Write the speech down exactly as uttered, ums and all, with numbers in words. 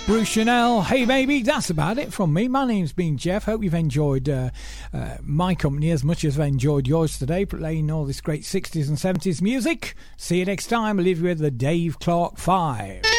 Bruce Chanel, Hey Baby, that's about it from me. My name's been Jeff. Hope you've enjoyed uh, uh, my company as much as I've enjoyed yours today, playing all this great sixties and seventies music. See you next time. I'll leave you with the Dave Clark Five.